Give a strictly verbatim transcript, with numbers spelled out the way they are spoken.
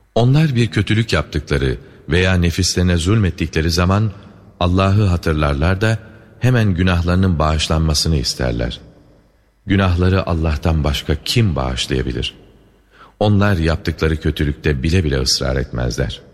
Onlar bir kötülük yaptıkları veya nefislerine zulmettikleri zaman Allah'ı hatırlarlar da hemen günahlarının bağışlanmasını isterler. Günahları Allah'tan başka kim bağışlayabilir? Onlar yaptıkları kötülükte bile bile ısrar etmezler.